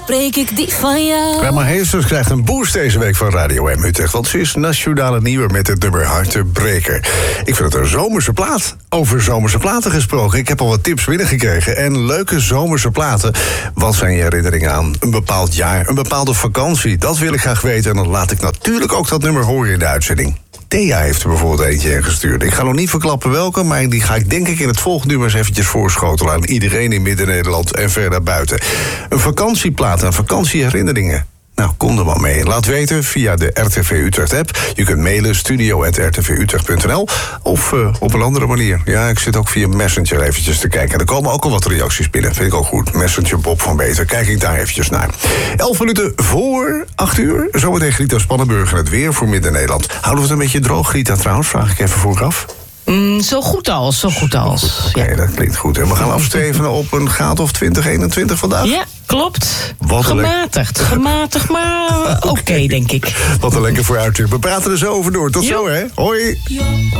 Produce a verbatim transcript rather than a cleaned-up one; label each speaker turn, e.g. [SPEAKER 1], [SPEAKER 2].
[SPEAKER 1] breek ik die van jou.
[SPEAKER 2] Grandma Hazers krijgt een boost deze week van Radio M Utrecht, want ze is nationale nieuwe met het nummer Hartenbreker. Ik vind het een zomerse plaat. Over zomerse platen gesproken. Ik heb al wat tips binnengekregen. En leuke zomerse platen. Wat zijn je herinneringen aan een bepaald jaar, een bepaalde vakantie? Dat wil ik graag weten. En dan laat ik natuurlijk ook dat nummer horen in de uitzending. Thea heeft er bijvoorbeeld eentje ingestuurd. Ik ga nog niet verklappen welke, maar die ga ik denk ik in het volgende nummer eens eventjes voorschotelen aan iedereen in Midden-Nederland en verder buiten. Een vakantieplaat en vakantieherinneringen. Nou, kom er maar mee. Laat weten via de R T V Utrecht-app. Je kunt mailen studio apenstaartje r t v utrecht punt n l of uh, op een andere manier. Ja, ik zit ook via Messenger eventjes te kijken. Er komen ook al wat reacties binnen. Vind ik ook goed. Messenger Bob van Beter. Kijk ik daar eventjes naar. Elf minuten voor acht uur. Zometeen Grieter Spannenburg het weer voor Midden-Nederland. Houden we het een beetje droog, Grieter, trouwens? Vraag ik even vooraf.
[SPEAKER 1] Mm, zo goed als, zo goed als.
[SPEAKER 2] Oké, okay, ja. Dat klinkt goed. En we gaan afstevenen op een graad of twintig, eenentwintig vandaag?
[SPEAKER 1] Ja, klopt.
[SPEAKER 2] Wat
[SPEAKER 1] gematigd, gematigd, maar oké, okay, denk ik.
[SPEAKER 2] Wat een lekker vooruitzicht. We praten er zo over door. Tot jo. zo, hè. Hoi. Jo.